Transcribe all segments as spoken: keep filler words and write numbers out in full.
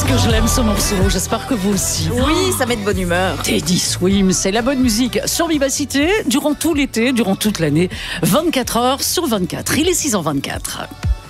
que je l'aime ce morceau, j'espère que vous aussi. Oui, ça met de bonne humeur. Teddy Swims, c'est la bonne musique sur Vivacité durant tout l'été, durant toute l'année, vingt-quatre heures sur vingt-quatre. Il est six heures vingt-quatre.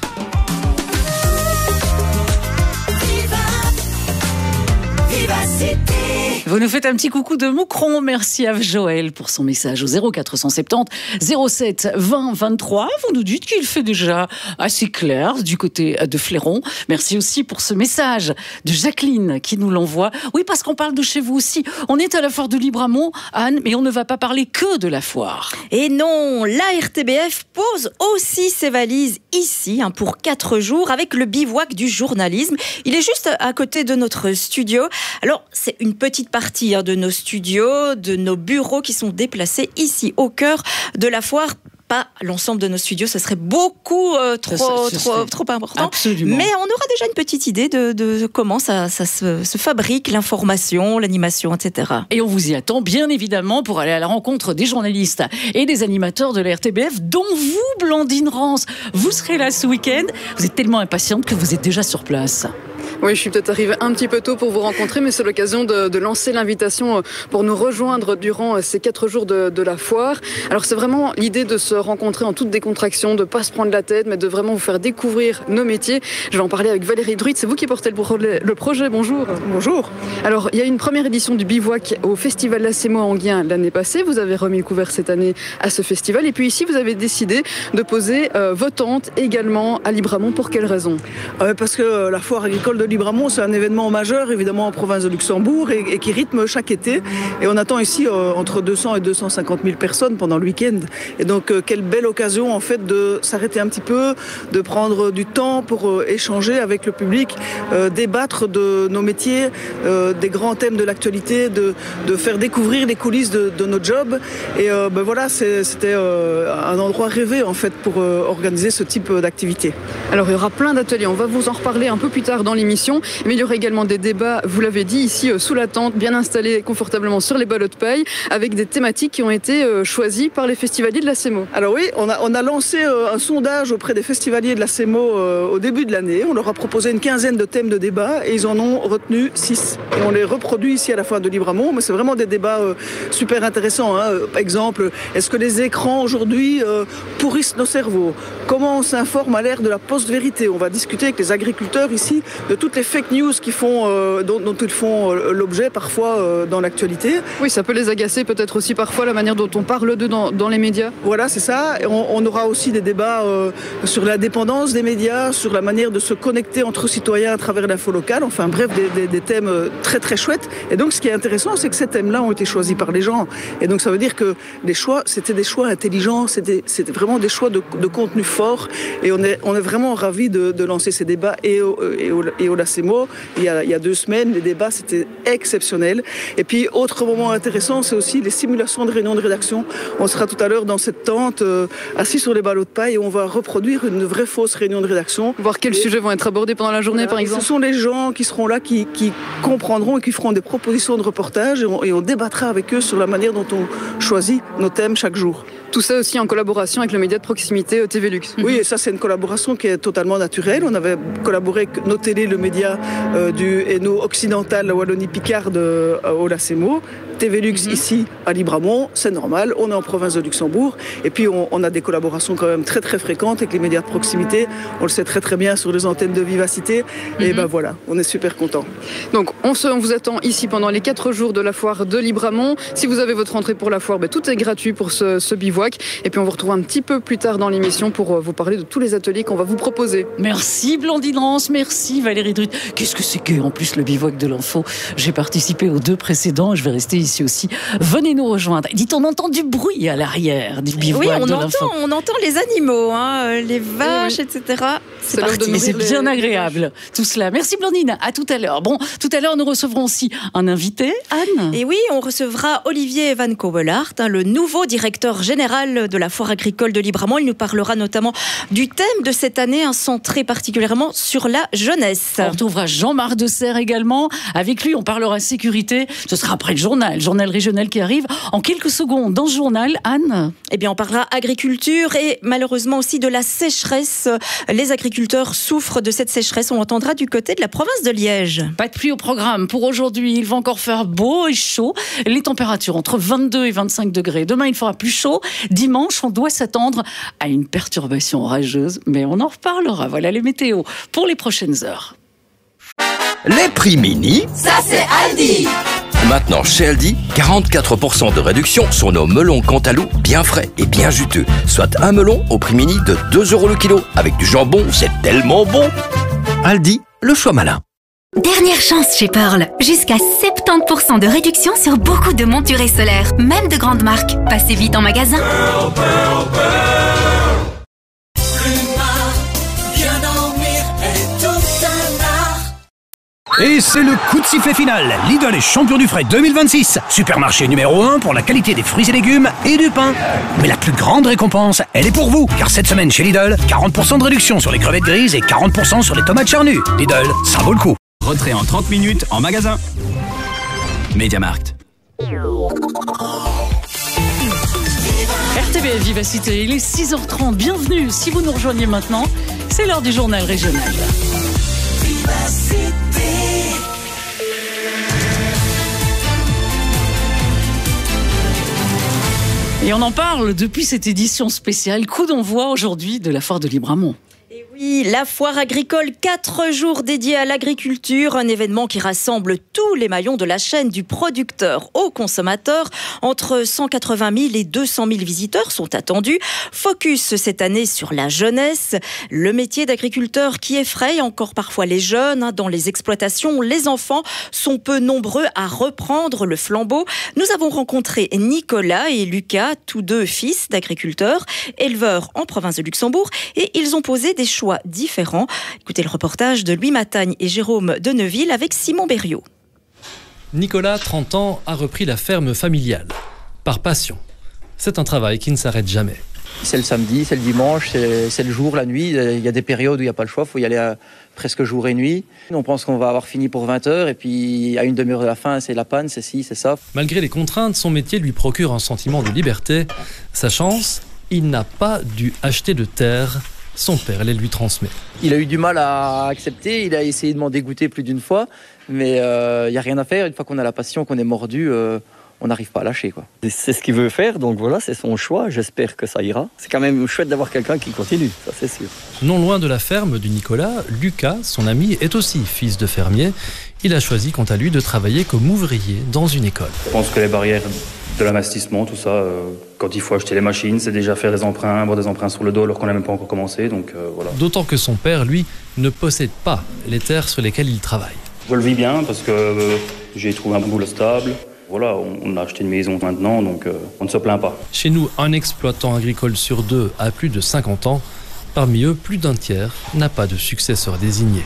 Vous nous faites un petit coucou de Moucron. Merci à Joël pour son message au zéro quatre cent soixante-dix zéro sept vingt vingt-trois. Vous nous dites qu'il fait déjà assez clair du côté de Fléron. Merci aussi pour ce message de Jacqueline qui nous l'envoie. Oui, parce qu'on parle de chez vous aussi. On est à la foire de Libramont, Anne, mais on ne va pas parler que de la foire. Et non, la R T B F pose aussi ses valises ici hein, pour quatre jours avec le bivouac du journalisme. Il est juste à côté de notre studio. Alors, c'est une petite partie hein, de nos studios, de nos bureaux qui sont déplacés ici au cœur de la foire. Pas l'ensemble de nos studios, ce serait beaucoup euh, trop, ça, ça, trop, trop important. Absolument. Mais on aura déjà une petite idée de, de comment ça, ça se, se fabrique, l'information, l'animation, et cetera. Et on vous y attend, bien évidemment, pour aller à la rencontre des journalistes et des animateurs de la R T B F, dont vous, Blandine Rance. Vous serez là ce week-end. Vous êtes tellement impatiente que vous êtes déjà sur place. Oui, je suis peut-être arrivée un petit peu tôt pour vous rencontrer, mais c'est l'occasion de, de lancer l'invitation pour nous rejoindre durant ces quatre jours de, de la foire. Alors c'est vraiment l'idée de se rencontrer en toute décontraction, de ne pas se prendre la tête, mais de vraiment vous faire découvrir nos métiers. Je vais en parler avec Valérie Druit, c'est vous qui portez le, le projet, bonjour. Bonjour. Alors il y a une première édition du bivouac au Festival La Sémo à Enghien l'année passée, vous avez remis le couvert cette année à ce festival, et puis ici vous avez décidé de poser euh, vos tentes également à Libramont. Pour quelle raison? euh, Parce que la foire agricole de Libramont, c'est un événement majeur, évidemment, en province de Luxembourg et, et qui rythme chaque été. Et on attend ici euh, entre deux cents et deux cent cinquante mille personnes pendant le week-end. Et donc, euh, quelle belle occasion, en fait, de s'arrêter un petit peu, de prendre du temps pour euh, échanger avec le public, euh, débattre de nos métiers, euh, des grands thèmes de l'actualité, de, de faire découvrir les coulisses de, de nos jobs. Et euh, ben voilà, c'est, c'était euh, un endroit rêvé, en fait, pour euh, organiser ce type d'activité. Alors, il y aura plein d'ateliers. On va vous en reparler un peu plus tard dans l'émission. Mais il y aura également des débats, vous l'avez dit, ici sous la tente, bien installés confortablement sur les ballots de paille, avec des thématiques qui ont été choisies par les festivaliers de la Sémo. Alors oui, on a, on a lancé un sondage auprès des festivaliers de la Sémo au début de l'année. On leur a proposé une quinzaine de thèmes de débat et ils en ont retenu six. Et on les reproduit ici à la foire de Libramont, mais c'est vraiment des débats super intéressants. Hein. Par exemple, est-ce que les écrans aujourd'hui pourrissent nos cerveaux? Comment on s'informe à l'ère de la post-vérité? On va discuter avec les agriculteurs ici de toutes les fake news qui font, euh, dont, dont ils font euh, l'objet parfois euh, dans l'actualité. Oui, ça peut les agacer peut-être aussi parfois la manière dont on parle d'eux dans, dans les médias. Voilà, c'est ça. Et on, on aura aussi des débats euh, sur la dépendance des médias, sur la manière de se connecter entre citoyens à travers l'info locale. Enfin bref, des, des, des thèmes très très chouettes. Et donc ce qui est intéressant, c'est que ces thèmes-là ont été choisis par les gens. Et donc ça veut dire que les choix, c'était des choix intelligents, c'était, c'était vraiment des choix de, de contenu fort. Et on est, on est vraiment ravis de, de lancer ces débats et au, et au, et au La Sémo. Il y, a, il y a deux semaines, les débats, c'était exceptionnel. Et puis, autre moment intéressant, c'est aussi les simulations de réunions de rédaction. On sera tout à l'heure dans cette tente, euh, assis sur les ballots de paille, et on va reproduire une vraie fausse réunion de rédaction. Voir quels et, sujets vont être abordés pendant la journée, voilà, par exemple. Ce sont les gens qui seront là, qui, qui comprendront et qui feront des propositions de reportage, et on, et on débattra avec eux sur la manière dont on choisit nos thèmes chaque jour. Tout ça aussi en collaboration avec le média de proximité T V Lux. Oui, et ça c'est une collaboration qui est totalement naturelle. On avait collaboré avec nos télé, le média euh, du Hainaut occidental, la Wallonie-Picarde euh, au La Sémo. T V Lux mm-hmm. ici à Libramont, c'est normal, on est en province de Luxembourg. Et puis on, on a des collaborations quand même très très fréquentes avec les médias de proximité. On le sait très très bien sur les antennes de Vivacité. Mm-hmm. Et ben voilà, on est super contents. Donc on, se, on vous attend ici pendant les quatre jours de la foire de Libramont. Si vous avez votre entrée pour la foire, ben, tout est gratuit pour ce, ce bivouac. Et puis on vous retrouve un petit peu plus tard dans l'émission pour vous parler de tous les ateliers qu'on va vous proposer. Merci Blandine Rance, merci Valérie Druit. Qu'est-ce que c'est que en plus le bivouac de l'info? J'ai participé aux deux précédents, je vais rester ici aussi. Venez nous rejoindre. Dites, on entend du bruit à l'arrière du bivouac oui, on de entend, l'info. On entend les animaux, hein, les vaches, oui, oui. et cetera. C'est, c'est parti. Mais c'est bien les... agréable tout cela. Merci Blandine, à tout à l'heure. Bon, tout à l'heure nous recevrons aussi un invité, Anne. Et oui, on recevra Olivier Van Kouwelaert, hein, le nouveau directeur général de la foire agricole de Libramont. Il nous parlera notamment du thème de cette année, hein, centré particulièrement sur la jeunesse. On retrouvera Jean-Marc Desserre également. Avec lui, on parlera sécurité. Ce sera après le journal. régional. Journal régional qui arrive en quelques secondes. Dans ce journal, Anne ? Eh bien, on parlera agriculture et malheureusement aussi de la sécheresse. Les agriculteurs souffrent de cette sécheresse. On l'entendra du côté de la province de Liège. Pas de pluie au programme pour aujourd'hui. Il va encore faire beau et chaud. Les températures entre vingt-deux et vingt-cinq degrés. Demain, il fera plus chaud. Dimanche, on doit s'attendre à une perturbation orageuse. Mais on en reparlera. Voilà les météos pour les prochaines heures. Les prix mini, ça c'est Aldi. Maintenant chez Aldi, quarante-quatre pour cent de réduction sur nos melons Cantalou bien frais et bien juteux. Soit un melon au prix mini de deux euros le kilo. Avec du jambon, c'est tellement bon. Aldi, le choix malin. Dernière chance chez Pearl. Jusqu'à soixante-dix pour cent de réduction sur beaucoup de montures solaires, même de grandes marques. Passez vite en magasin. Pearl, Pearl, Pearl. Et c'est le coup de sifflet final. Lidl est champion du frais deux mille vingt-six. Supermarché numéro un pour la qualité des fruits et légumes et du pain. Mais la plus grande récompense, elle est pour vous. Car cette semaine chez Lidl, quarante pour cent de réduction sur les crevettes grises et quarante pour cent sur les tomates charnues. Lidl, ça vaut le coup. Retrait en trente minutes en magasin. Mediamarkt. R T B F Vivacité, il est six heures trente. Bienvenue. Si vous nous rejoignez maintenant, c'est l'heure du journal régional. Et on en parle depuis cette édition spéciale, coup d'envoi aujourd'hui de la foire de Libramont. Et oui, la foire agricole, quatre jours dédiés à l'agriculture, un événement qui rassemble tous les maillons de la chaîne du producteur au consommateur. Entre cent quatre-vingt mille et deux cent mille visiteurs sont attendus. Focus cette année sur la jeunesse, le métier d'agriculteur qui effraie encore parfois les jeunes. Dans les exploitations, les enfants sont peu nombreux à reprendre le flambeau. Nous avons rencontré Nicolas et Lucas, tous deux fils d'agriculteurs, éleveurs en province de Luxembourg, et ils ont posé des choix différents. Écoutez le reportage de Louis Matagne et Jérôme Deneville avec Simon Berriot. Nicolas, trente ans, a repris la ferme familiale. Par passion. C'est un travail qui ne s'arrête jamais. C'est le samedi, c'est le dimanche, c'est, c'est le jour, la nuit. Il y a des périodes où il n'y a pas le choix, il faut y aller à presque jour et nuit. On pense qu'on va avoir fini pour vingt heures et puis à une demi-heure de la fin, c'est la panne, c'est ci, c'est ça. Malgré les contraintes, son métier lui procure un sentiment de liberté. Sa chance, il n'a pas dû acheter de terre. Son père les lui transmet. Il a eu du mal à accepter, il a essayé de m'en dégoûter plus d'une fois, mais il euh, n'y a rien à faire. Une fois qu'on a la passion, qu'on est mordu, euh, on n'arrive pas à lâcher, quoi. C'est ce qu'il veut faire, donc voilà, c'est son choix. J'espère que ça ira. C'est quand même chouette d'avoir quelqu'un qui continue, ça c'est sûr. Non loin de la ferme du Nicolas, Lucas, son ami, est aussi fils de fermier. Il a choisi quant à lui de travailler comme ouvrier dans une école. Je pense que les barrières de l'investissement, tout ça, euh, quand il faut acheter les machines, c'est déjà faire des emprunts, avoir des emprunts sur le dos alors qu'on n'a même pas encore commencé, donc euh, voilà. D'autant que son père, lui, ne possède pas les terres sur lesquelles il travaille. Je le vis bien parce que euh, j'ai trouvé un boulot stable. Voilà, on, on a acheté une maison maintenant, donc euh, on ne se plaint pas. Chez nous, un exploitant agricole sur deux a plus de cinquante ans. Parmi eux, plus d'un tiers n'a pas de successeur désigné.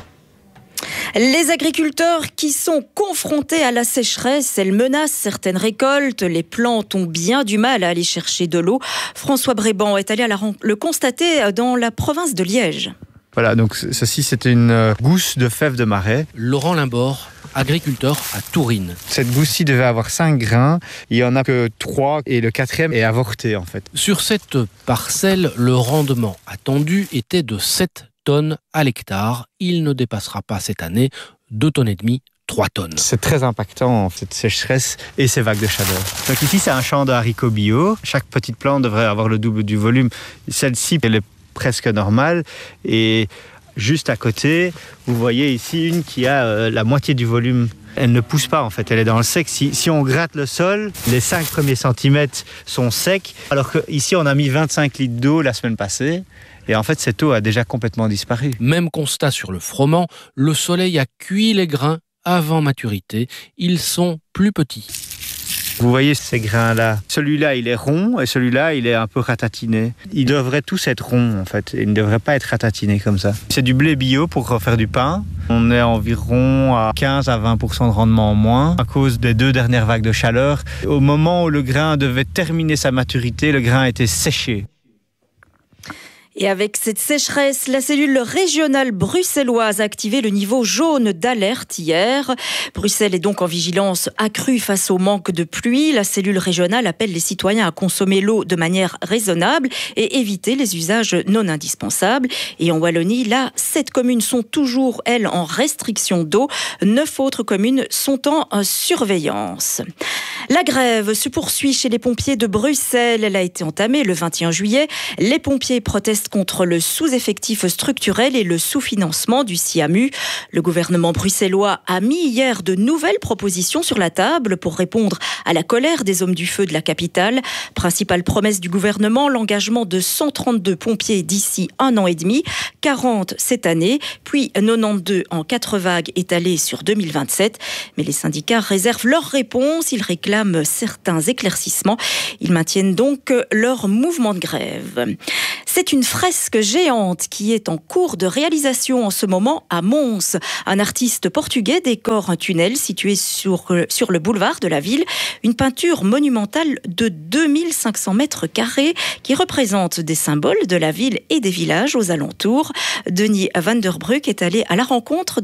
Les agriculteurs qui sont confrontés à la sécheresse, elle menace certaines récoltes. Les plantes ont bien du mal à aller chercher de l'eau. François Bréban est allé à la, le constater dans la province de Liège. Voilà, donc ceci c'était une gousse de fèves de marais. Laurent Limbord, agriculteur à Tourine. Cette gousse-ci devait avoir cinq grains, il n'y en a que trois et le quatrième est avorté en fait. Sur cette parcelle, le rendement attendu était de sept tonnes à l'hectare. Il ne dépassera pas cette année deux tonnes et demie, trois tonnes. C'est très impactant cette sécheresse et ces vagues de chaleur. Donc ici c'est un champ de haricots bio. Chaque petite plante devrait avoir le double du volume. Celle-ci elle est presque normale et juste à côté vous voyez ici une qui a euh, la moitié du volume. Elle ne pousse pas en fait, elle est dans le sec. Si, si on gratte le sol, les cinq premiers centimètres sont secs alors qu'ici on a mis vingt-cinq litres d'eau la semaine passée. Et en fait, cette eau a déjà complètement disparu. Même constat sur le froment, le soleil a cuit les grains avant maturité. Ils sont plus petits. Vous voyez ces grains-là. Celui-là, il est rond et celui-là, il est un peu ratatiné. Ils devraient tous être ronds, en fait. Ils ne devraient pas être ratatinés comme ça. C'est du blé bio pour faire du pain. On est environ à quinze à vingt pour cent de rendement en moins à cause des deux dernières vagues de chaleur. Au moment où le grain devait terminer sa maturité, le grain était séché. Et avec cette sécheresse, la cellule régionale bruxelloise a activé le niveau jaune d'alerte hier. Bruxelles est donc en vigilance accrue face au manque de pluie. La cellule régionale appelle les citoyens à consommer l'eau de manière raisonnable et éviter les usages non indispensables. Et en Wallonie, là, sept communes sont toujours, elles, en restriction d'eau. Neuf autres communes sont en surveillance. La grève se poursuit chez les pompiers de Bruxelles. Elle a été entamée le vingt et un juillet. Les pompiers protestent contre le sous-effectif structurel et le sous-financement du SIAMU. Le gouvernement bruxellois a mis hier de nouvelles propositions sur la table pour répondre à la colère des hommes du feu de la capitale. Principale promesse du gouvernement, l'engagement de cent trente-deux pompiers d'ici un an et demi, quarante cette année, puis quatre-vingt-douze en quatre vagues étalées sur deux mille vingt-sept. Mais les syndicats réservent leur réponse. Ils réclament certains éclaircissements. Ils maintiennent donc leur mouvement de grève. C'est une fresque géante qui est en cours de réalisation en ce moment à Mons. Un artiste portugais décore un tunnel situé sur, sur le boulevard de la ville. Une peinture monumentale de deux mille cinq cents mètres carrés qui représente des symboles de la ville et des villages aux alentours. Denis van der Broek est allé à la rencontre